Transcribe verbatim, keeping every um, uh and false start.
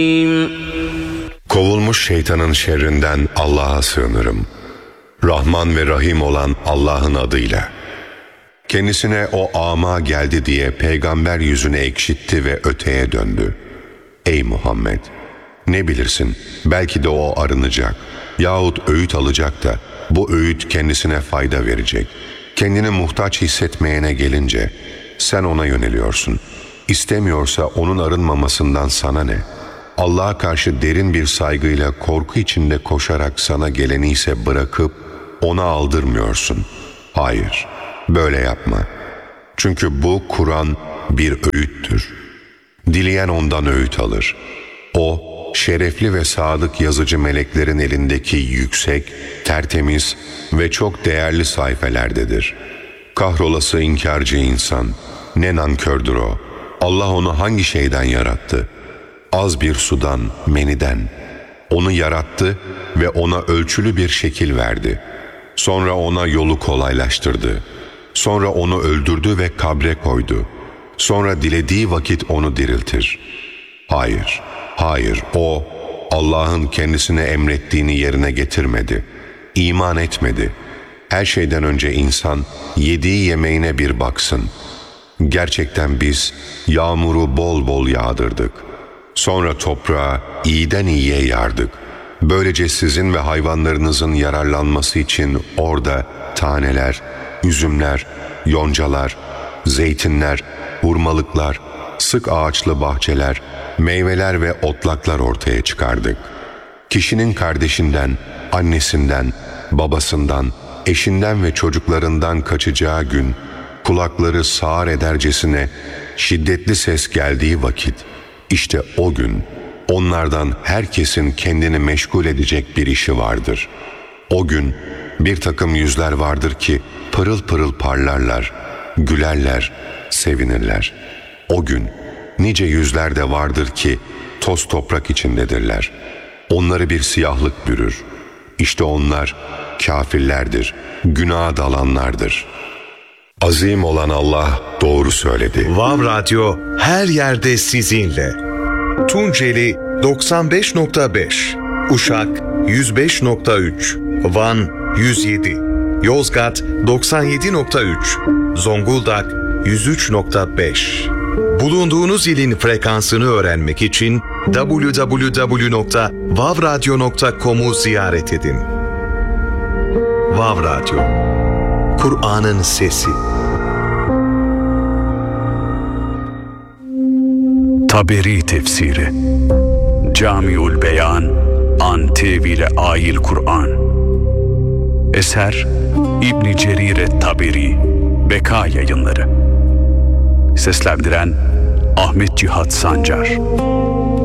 Kovulmuş şeytanın şerrinden Allah'a sığınırım. Rahman ve Rahim olan Allah'ın adıyla. Kendisine o ama geldi diye peygamber yüzünü ekşitti ve öteye döndü. Ey Muhammed! Ne bilirsin, belki de o arınacak yahut öğüt alacak da bu öğüt kendisine fayda verecek. Kendini muhtaç hissetmeyene gelince sen ona yöneliyorsun. İstemiyorsa onun arınmamasından sana ne? Allah'a karşı derin bir saygıyla korku içinde koşarak sana geleni ise bırakıp ona aldırmıyorsun. Hayır, böyle yapma. Çünkü bu Kur'an bir öğüttür. Dileyen ondan öğüt alır. O, şerefli ve sadık yazıcı meleklerin elindeki yüksek, tertemiz ve çok değerli sayfelerdedir. Kahrolası inkarcı insan, ne nankördür o. Allah onu hangi şeyden yarattı? Az bir sudan, meniden. Onu yarattı ve ona ölçülü bir şekil verdi. Sonra ona yolu kolaylaştırdı. Sonra onu öldürdü ve kabre koydu. Sonra dilediği vakit onu diriltir. Hayır, hayır, o Allah'ın kendisine emrettiğini yerine getirmedi. İman etmedi. Her şeyden önce insan yediği yemeğine bir baksın. Gerçekten biz yağmuru bol bol yağdırdık. Sonra toprağa iyiden iyiye yardık. Böylece sizin ve hayvanlarınızın yararlanması için orada taneler, üzümler, yoncalar, zeytinler, hurmalıklar, sık ağaçlı bahçeler, meyveler ve otlaklar ortaya çıkardık. Kişinin kardeşinden, annesinden, babasından, eşinden ve çocuklarından kaçacağı gün, kulakları sağır edercesine şiddetli ses geldiği vakit, işte o gün onlardan herkesin kendini meşgul edecek bir işi vardır. O gün bir takım yüzler vardır ki pırıl pırıl parlarlar, gülerler, sevinirler. O gün nice yüzler de vardır ki toz toprak içindedirler. Onları bir siyahlık bürür. İşte onlar kafirlerdir, günaha dalanlardır. Azim olan Allah doğru söyledi. Vav Radyo her yerde sizinle. Tunceli doksan beş nokta beş, Uşak yüz beş nokta üç, Van yüz yedi, Yozgat doksan yedi nokta üç, Zonguldak yüz üç nokta beş. Bulunduğunuz ilin frekansını öğrenmek için double-u double-u double-u nokta vav radyo nokta com'u ziyaret edin. Vav Radyo, Kur'an'ın sesi. Taberi Tefsiri Camiül Beyan An Tevile Ayil Kur'an. Eser İbn Cerir Taberi, Beka Yayınları. Seslendiren Ahmet Cihat Sancar.